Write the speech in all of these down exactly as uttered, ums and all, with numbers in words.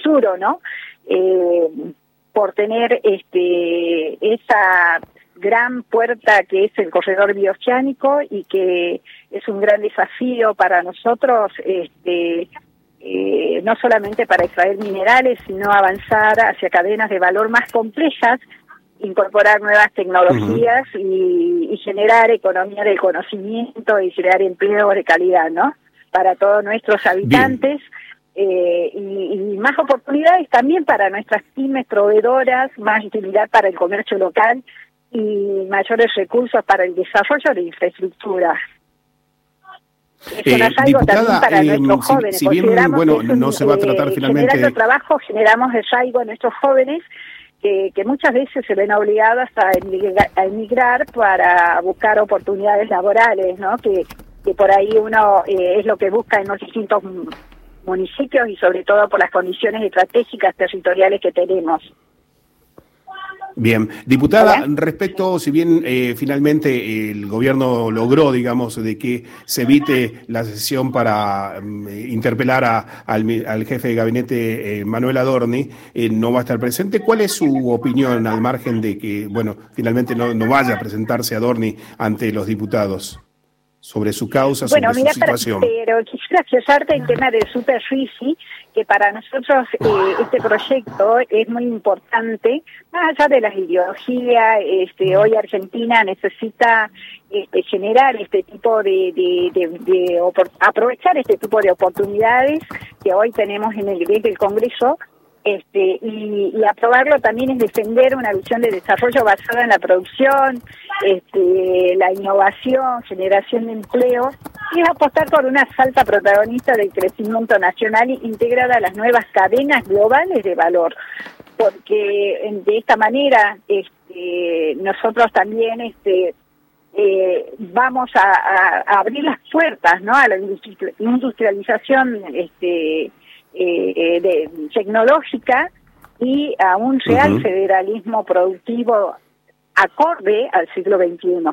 futuro, ¿no? Eh, por tener este esa gran puerta que es el corredor bioceánico y que es un gran desafío para nosotros, este eh, no solamente para extraer minerales, sino avanzar hacia cadenas de valor más complejas, incorporar nuevas tecnologías uh-huh. y, y generar economía del conocimiento y crear empleos de calidad, ¿no? Para todos nuestros habitantes. Eh, y, y más oportunidades también para nuestras pymes proveedoras, más utilidad para el comercio local y mayores recursos para el desarrollo de infraestructura. Eso eh, es algo diputada, también para eh, nuestros si, jóvenes. Si bien, bueno, un, no se va a tratar eh, finalmente... Generando trabajo, generamos desarraigo a nuestros jóvenes que, que muchas veces se ven obligados a emigrar, a emigrar para buscar oportunidades laborales, ¿no? Que, que por ahí uno eh, es lo que busca en los distintos municipios y sobre todo por las condiciones estratégicas territoriales que tenemos. Bien, diputada, ¿Hola? respecto, si bien eh, finalmente el gobierno logró, digamos, de que se evite la sesión para um, interpelar a, al, al jefe de gabinete eh, Manuel Adorni, eh, no va a estar presente. ¿Cuál es su opinión al margen de que, bueno, finalmente no, no vaya a presentarse Adorni ante los diputados sobre su causa, bueno, sobre mira, su situación? Pero, pero quisiera aclararte el tema del Super Risi, que para nosotros eh, este proyecto es muy importante, más allá de las ideologías. Este, hoy Argentina necesita este, generar este tipo de, de, de, de opor- aprovechar este tipo de oportunidades que hoy tenemos en el, desde el Congreso. Este, y, y aprobarlo también es defender una visión de desarrollo basada en la producción, este, la innovación, generación de empleo, y es apostar por una alta protagonista del crecimiento nacional integrada a las nuevas cadenas globales de valor, porque de esta manera este, nosotros también este, eh, vamos a, a, a abrir las puertas, ¿no?, a la industrialización este Eh, de, tecnológica y a un real uh-huh. federalismo productivo acorde al siglo veintiuno.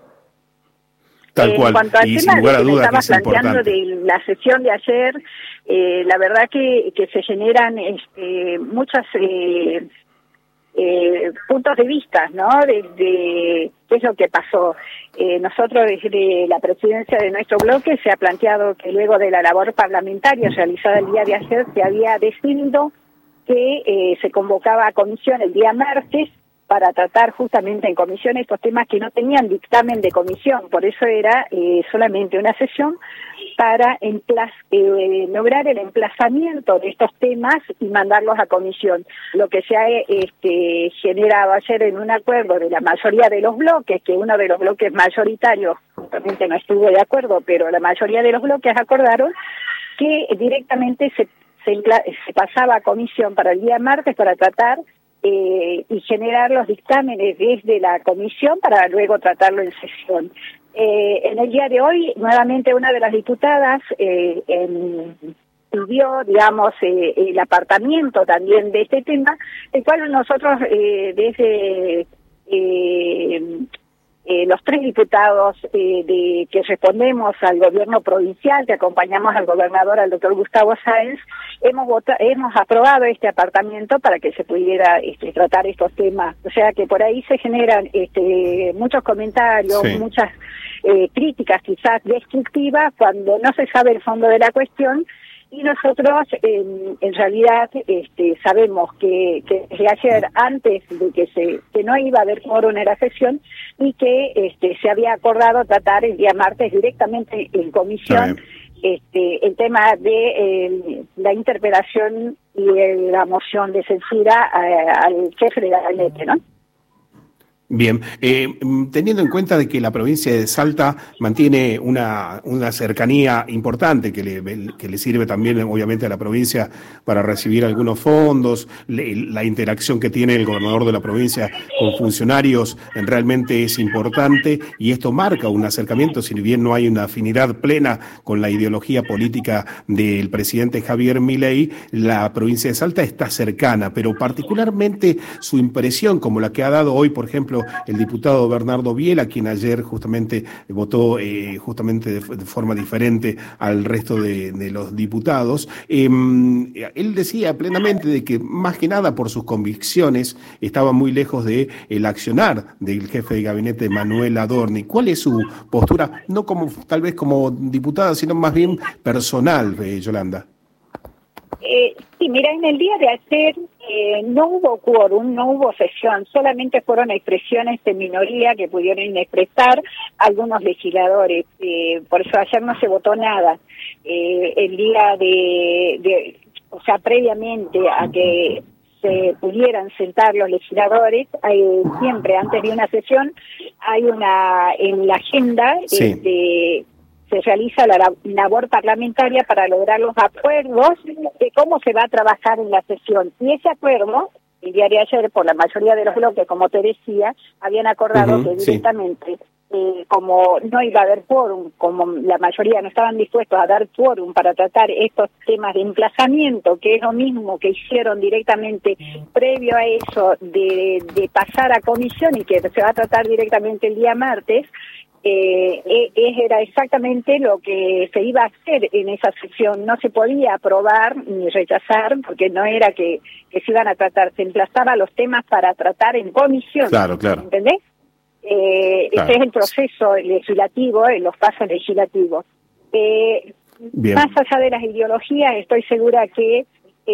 Tal cual, en cuanto al y tema sin lugar a que me dudas que estabas es planteando importante. de la sesión de ayer, eh, la verdad que, que se generan este, muchas eh, eh, puntos de vista, ¿no?, de, de qué es lo que pasó. Eh, nosotros desde la presidencia de nuestro bloque se ha planteado que luego de la labor parlamentaria realizada el día de ayer se había decidido que eh, se convocaba a comisión el día martes para tratar justamente en comisión estos temas que no tenían dictamen de comisión, por eso era eh, solamente una sesión para emplaz, eh, lograr el emplazamiento de estos temas y mandarlos a comisión. Lo que se ha este, generado ayer en un acuerdo de la mayoría de los bloques, que uno de los bloques mayoritarios justamente no estuvo de acuerdo, pero la mayoría de los bloques acordaron que directamente se, se, se pasaba a comisión para el día martes para tratar Eh, y generar los dictámenes desde la comisión para luego tratarlo en sesión. Eh, en el día de hoy, nuevamente una de las diputadas eh, en, pidió, digamos, eh, el apartamiento también de este tema, el cual nosotros eh, desde eh, eh, los tres diputados eh, de que respondemos al gobierno provincial, que acompañamos al gobernador, al doctor Gustavo Sáenz, hemos votado, hemos aprobado este apartamiento para que se pudiera este, tratar estos temas. O sea que por ahí se generan este, muchos comentarios, sí. muchas eh, críticas quizás destructivas cuando no se sabe el fondo de la cuestión. Y nosotros, en, en realidad, este, sabemos que, que desde ayer, antes de que se que no iba a haber quórum en la sesión, y que este, se había acordado tratar el día martes directamente en comisión este, el tema de eh, la interpelación y el, la moción de censura a, al jefe de gabinete, ¿no? Bien, eh, teniendo en cuenta de que la provincia de Salta mantiene una, una cercanía importante que le, que le sirve también obviamente a la provincia para recibir algunos fondos, le, la interacción que tiene el gobernador de la provincia con funcionarios realmente es importante y esto marca un acercamiento, si bien no hay una afinidad plena con la ideología política del presidente Javier Milei, la provincia de Salta está cercana, pero particularmente su impresión, como la que ha dado hoy, por ejemplo, ejemplo, el diputado Bernardo Biela, quien ayer justamente votó eh, justamente de, de forma diferente al resto de, de los diputados. Eh, él decía plenamente de que más que nada por sus convicciones estaba muy lejos de el accionar del jefe de gabinete Manuel Adorni. ¿Cuál es su postura? No como tal vez como diputada, sino más bien personal, eh, Yolanda. Eh, sí, mira, en el día de ayer eh, no hubo quórum, no hubo sesión, solamente fueron expresiones de minoría que pudieron expresar algunos legisladores, eh, por eso ayer no se votó nada. Eh, el día de, de, o sea, previamente a que se pudieran sentar los legisladores, hay, siempre antes de una sesión hay una, en la agenda, sí. este, se realiza la labor parlamentaria para lograr los acuerdos de cómo se va a trabajar en la sesión. Y ese acuerdo, el día de ayer, por la mayoría de los bloques, como te decía, habían acordado uh-huh, que directamente, sí. eh, como no iba a haber quórum, como la mayoría no estaban dispuestos a dar quórum para tratar estos temas de emplazamiento, que es lo mismo que hicieron directamente previo a eso, de, de pasar a comisión y que se va a tratar directamente el día martes, Eh, era exactamente lo que se iba a hacer en esa sesión. No se podía aprobar ni rechazar porque no era que, que se iban a tratar, se emplazaba los temas para tratar en comisión. Claro, claro. ¿Entendés? Eh, claro. Ese es el proceso legislativo, en los pasos legislativos. Eh, más allá de las ideologías, estoy segura que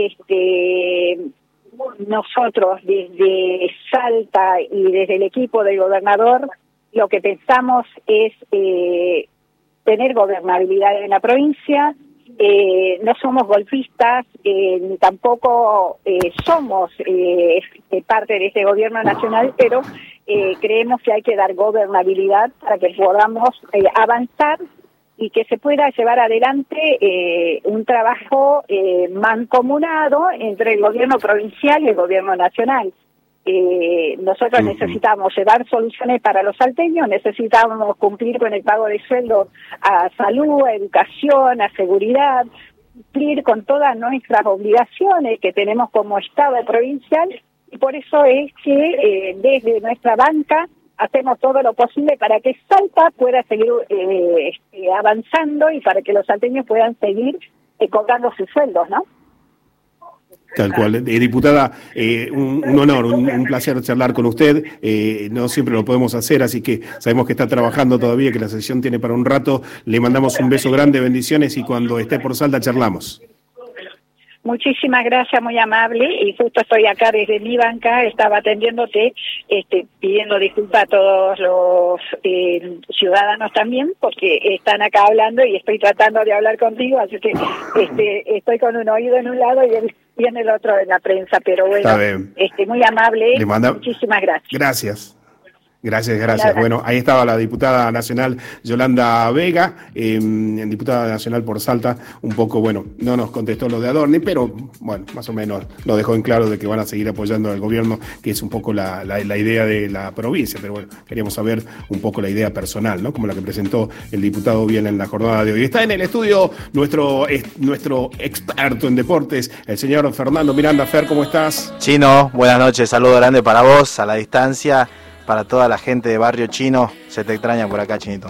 este nosotros desde Salta y desde el equipo del gobernador lo que pensamos es eh, tener gobernabilidad en la provincia, eh, no somos golpistas, eh, ni tampoco eh, somos eh, parte de este gobierno nacional, pero eh, creemos que hay que dar gobernabilidad para que podamos eh, avanzar y que se pueda llevar adelante eh, un trabajo eh, mancomunado entre el gobierno provincial y el gobierno nacional. Eh, nosotros uh-huh. necesitamos llevar soluciones para los salteños, necesitamos cumplir con el pago de sueldo a salud, a educación, a seguridad, cumplir con todas nuestras obligaciones que tenemos como Estado provincial, y por eso es que eh, desde nuestra banca hacemos todo lo posible para que Salta pueda seguir eh, eh, avanzando y para que los salteños puedan seguir eh, cobrando sus sueldos, ¿no? Tal cual. Eh, diputada, eh, un, un honor, un, un placer charlar con usted. Eh, no siempre lo podemos hacer, así que sabemos que está trabajando todavía, que la sesión tiene para un rato. Le mandamos un beso grande, bendiciones, y cuando esté por Salta charlamos. Muchísimas gracias, muy amable, y justo estoy acá desde mi banca, estaba atendiéndote, este, pidiendo disculpas a todos los eh, ciudadanos también, porque están acá hablando y estoy tratando de hablar contigo, así que este, estoy con un oído en un lado y el, y en el otro en la prensa, pero bueno, este, muy amable, manda... muchísimas gracias. Gracias. Gracias, gracias. Bueno, ahí estaba la diputada nacional Yolanda Vega, eh, diputada nacional por Salta. Un poco, bueno, no nos contestó lo de Adorni, pero bueno, más o menos lo dejó en claro de que van a seguir apoyando al gobierno, que es un poco la, la, la idea de la provincia. Pero bueno, queríamos saber un poco la idea personal, ¿no? Como la que presentó el diputado Biela en la jornada de hoy. Está en el estudio nuestro, es, nuestro experto en deportes, el señor Fernando Miranda. Fer, ¿cómo estás? Chino, buenas noches. Saludo grande para vos, a la distancia. Para toda la gente de Barrio Chino, se te extraña por acá, Chinito.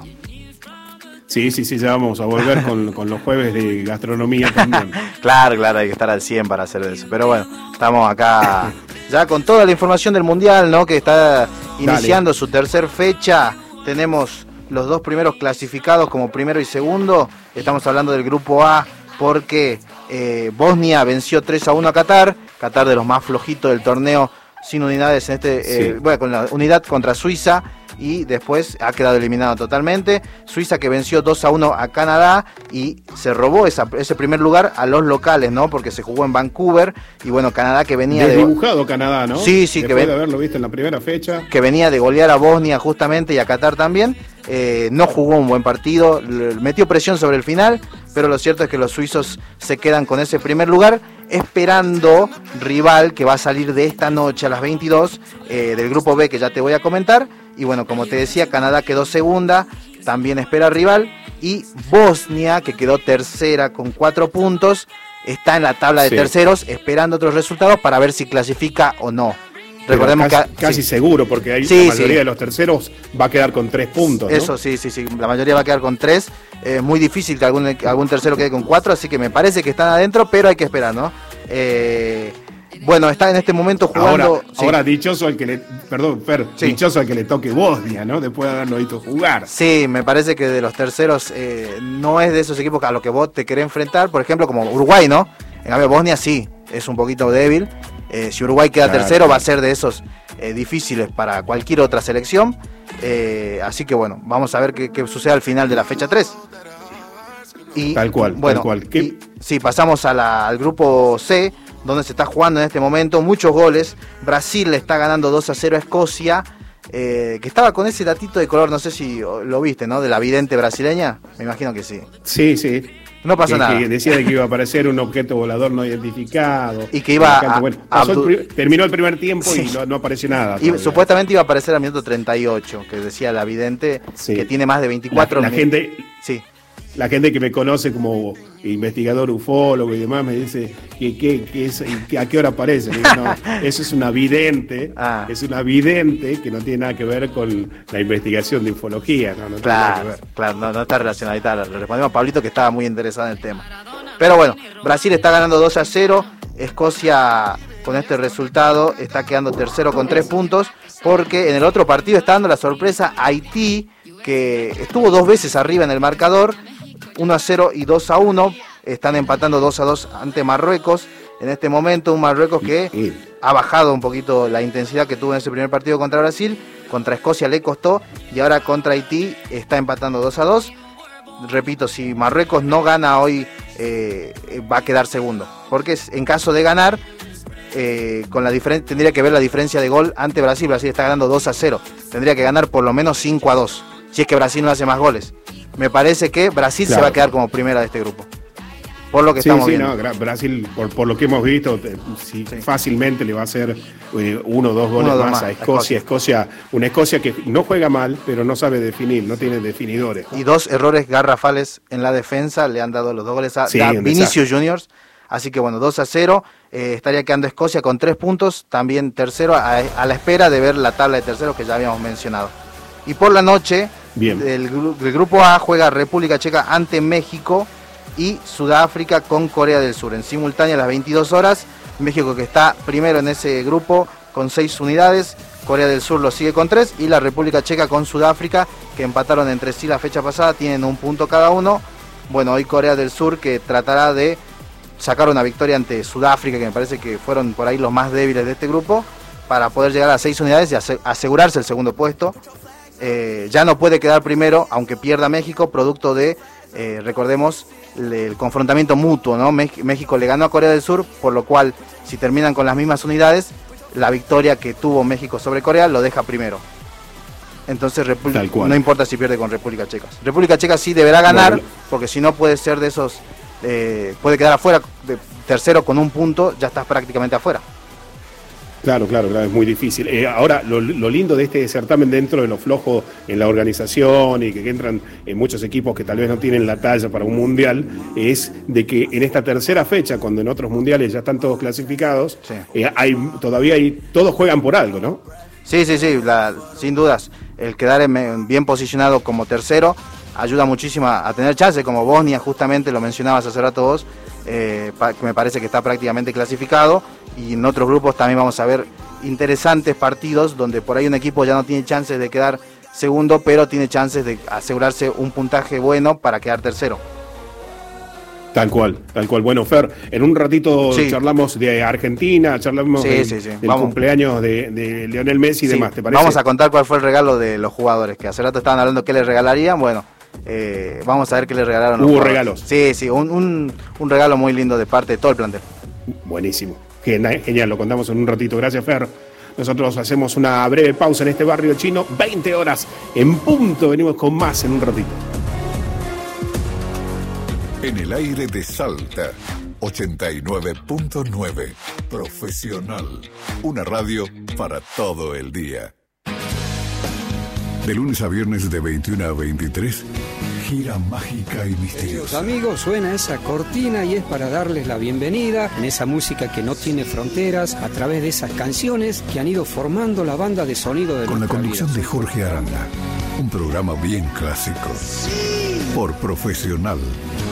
Sí, sí, sí, ya vamos a volver con, con los jueves de gastronomía también. Claro, claro, hay que estar al cien para hacer eso. Pero bueno, estamos acá ya con toda la información del Mundial, ¿no? Que está iniciando Dale. su tercer fecha. Tenemos los dos primeros clasificados como primero y segundo. Estamos hablando del grupo A porque eh, Bosnia venció tres a uno a Qatar. Qatar de los más flojitos del torneo, sin unidades en este, sí. eh, bueno, con la unidad contra Suiza, y después ha quedado eliminado totalmente. Suiza que venció dos a uno a Canadá y se robó esa, ese primer lugar a los locales, ¿no? Porque se jugó en Vancouver, y bueno, Canadá que venía desdibujado de... Canadá, ¿no? Sí, sí. Después que ven... de haberlo visto en la primera fecha. Que venía de golear a Bosnia justamente y a Qatar también. Eh, no jugó un buen partido, metió presión sobre el final, pero lo cierto es que los suizos se quedan con ese primer lugar, esperando rival que va a salir de esta noche a las veintidós, eh, del grupo B, que ya te voy a comentar. Y bueno, como te decía, Canadá quedó segunda, también espera rival, y Bosnia, que quedó tercera con cuatro puntos, está en la tabla de sí. terceros, esperando otros resultados para ver si clasifica o no. Recordemos casi, que casi sí. seguro, porque hay sí, la mayoría sí. de los terceros va a quedar con tres puntos, ¿no? Eso sí, sí, sí, la mayoría va a quedar con tres. Es eh, muy difícil que algún, algún tercero quede con cuatro, así que me parece que están adentro, pero hay que esperar, ¿no? Eh, bueno, está en este momento jugando... Ahora, sí. ahora dichoso al que le... Perdón, Fer, sí. dichoso al que le toque Bosnia, ¿no? Después de haberlo visto jugar. Sí, me parece que de los terceros eh, no es de esos equipos a los que vos te querés enfrentar, por ejemplo, como Uruguay, ¿no? En cambio, Bosnia sí, es un poquito débil. Eh, si Uruguay queda claro, tercero, claro. va a ser de esos eh, difíciles para cualquier otra selección. Eh, así que bueno, vamos a ver qué, qué sucede al final de la fecha tres. Y, tal cual, bueno, tal cual. ¿Qué? Y, sí, pasamos a la, al grupo C, donde se está jugando en este momento muchos goles. Brasil le está ganando dos a cero a Escocia, eh, que estaba con ese datito de color, no sé si lo viste, ¿no? De la vidente brasileña, me imagino que sí. Sí, sí. No pasó que, nada. Que decía que iba a aparecer un objeto volador no identificado. Y que iba a, bueno, pasó el pri- terminó el primer tiempo sí. y no, no apareció nada. Y supuestamente iba a aparecer al minuto treinta y ocho, que decía la vidente, sí. que tiene más de veinticuatro. La, la gente, sí. la gente que me conoce como investigador ufólogo y demás me dice que, que, que es, que a qué hora aparece. Digo, no, eso es una vidente, ah. es una vidente que no tiene nada que ver con la investigación de ufología. No, no claro, tiene nada que ver. claro, no, no está relacionado. Ahí está, le respondimos a Pablito que estaba muy interesado en el tema. Pero bueno, Brasil está ganando dos a cero, Escocia con este resultado está quedando tercero con tres puntos, porque en el otro partido está dando la sorpresa Haití, que estuvo dos veces arriba en el marcador, uno a cero y dos a uno, están empatando dos a dos ante Marruecos. En este momento un Marruecos que ha bajado un poquito la intensidad que tuvo en ese primer partido contra Brasil, contra Escocia le costó y ahora contra Haití está empatando dos a dos. Repito, si Marruecos no gana hoy eh, va a quedar segundo, porque en caso de ganar eh, con la diferen- tendría que ver la diferencia de gol ante Brasil. Brasil está ganando dos a cero, tendría que ganar por lo menos cinco a dos, si es que Brasil no hace más goles. Me parece que Brasil claro. se va a quedar como primera de este grupo, por lo que sí, estamos sí, viendo. No, Brasil, por, por lo que hemos visto, sí, sí. fácilmente le va a hacer eh, uno o dos goles uno, más, más a Escocia. Escocia. Escocia. Una Escocia que no juega mal, pero no sabe definir, no tiene definidores. Y dos errores garrafales en la defensa le han dado los dos goles a, sí, a Vinicius Juniors. Así que bueno, dos a cero, eh, estaría quedando Escocia con tres puntos, también tercero, a, a la espera de ver la tabla de terceros que ya habíamos mencionado. Y por la noche, Bien. El, el grupo A juega República Checa ante México y Sudáfrica con Corea del Sur. En simultánea a las veintidós horas, México que está primero en ese grupo con seis unidades, Corea del Sur lo sigue con tres y la República Checa con Sudáfrica, que empataron entre sí la fecha pasada, tienen un punto cada uno. Bueno, hoy Corea del Sur que tratará de sacar una victoria ante Sudáfrica, que me parece que fueron por ahí los más débiles de este grupo, para poder llegar a seis unidades y asegurarse el segundo puesto. Eh, ya no puede quedar primero, aunque pierda México, producto de, eh, recordemos, el confrontamiento mutuo, ¿no? México le ganó a Corea del Sur, por lo cual, si terminan con las mismas unidades, la victoria que tuvo México sobre Corea lo deja primero. Entonces, República, no importa si pierde con República Checa. República Checa sí deberá ganar, bueno, porque si no puede ser de esos, eh, puede quedar afuera, de tercero con un punto, ya estás prácticamente afuera. Claro, claro, claro, es muy difícil. Eh, ahora, lo, lo lindo de este certamen, dentro de lo flojo en la organización y que, que entran en muchos equipos que tal vez no tienen la talla para un mundial, es de que en esta tercera fecha, cuando en otros mundiales ya están todos clasificados, sí. eh, hay todavía hay, todos juegan por algo, ¿no? Sí, sí, sí, la, sin dudas. El quedar en, bien posicionado como tercero ayuda muchísimo a, a tener chance, como Bosnia, justamente lo mencionabas hace rato vos, eh, pa, me parece que está prácticamente clasificado. Y en otros grupos también vamos a ver interesantes partidos donde por ahí un equipo ya no tiene chances de quedar segundo, pero tiene chances de asegurarse un puntaje bueno para quedar tercero. Tal cual, tal cual. Bueno, Fer, en un ratito sí. charlamos de Argentina, charlamos sí, de, sí, sí. del vamos. cumpleaños de, de Lionel Messi y sí. demás, ¿te parece? Vamos a contar cuál fue el regalo de los jugadores, que hace rato estaban hablando qué les regalarían. Bueno, eh, vamos a ver qué les regalaron. Hubo regalos. Sí, sí, un, un, un regalo muy lindo de parte de todo el plantel. Buenísimo. Genial, lo contamos en un ratito. Gracias, Fer. Nosotros hacemos una breve pausa en este barrio chino. veinte horas en punto. Venimos con más en un ratito. En el aire de Salta, ochenta y nueve punto nueve. Profesional. Una radio para todo el día. De lunes a viernes de veintiuna a veintitrés, gira mágica y misteriosa. Amigos, suena esa cortina y es para darles la bienvenida en esa música que no tiene fronteras, a través de esas canciones que han ido formando la banda de sonido de Con la conducción vida. de Jorge Aranda, un programa bien clásico. Sí. Por Profesional.